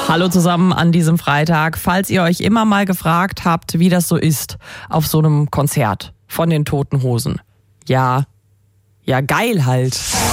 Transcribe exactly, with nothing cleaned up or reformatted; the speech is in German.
Hallo zusammen an diesem Freitag. Falls ihr euch immer mal gefragt habt, wie das so ist auf so einem Konzert von den Toten Hosen. Ja, ja geil halt.